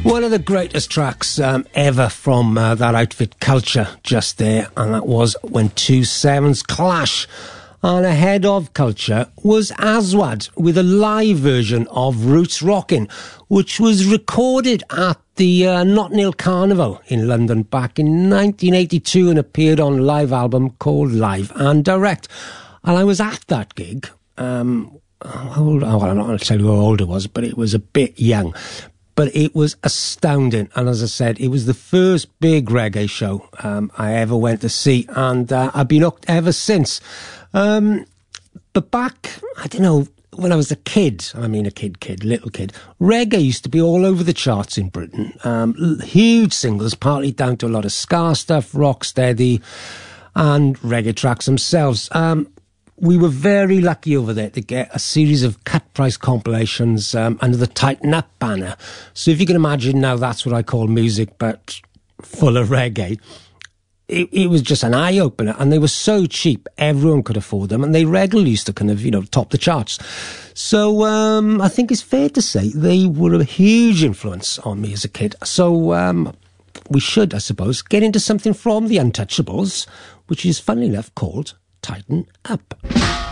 One of the greatest tracks ever from that outfit, Culture, just there, and that was When Two Sevens Clash. And ahead of Culture was Aswad with a live version of Roots Rockin', which was recorded at the Notting Hill Carnival in London back in 1982 and appeared on a live album called Live and Direct. And I was at that gig. I'm not going to tell you how old I was, but it was a bit young. But it was astounding. And as I said, it was the first big reggae show I ever went to see. And I've been hooked ever since. But back, I don't know, when I was a kid, little kid, reggae used to be all over the charts in Britain. Huge singles, partly down to a lot of ska stuff, rocksteady, and reggae tracks themselves. We were very lucky over there to get a series of cut-price compilations under the Tighten Up banner. So if you can imagine now, that's what I call music, but full of reggae. It was just an eye-opener, and they were so cheap, everyone could afford them, and they regularly used to kind of, top the charts. So I think it's fair to say they were a huge influence on me as a kid. So we should, I suppose, get into something from the Untouchables, which is, funnily enough, called Tighten Up.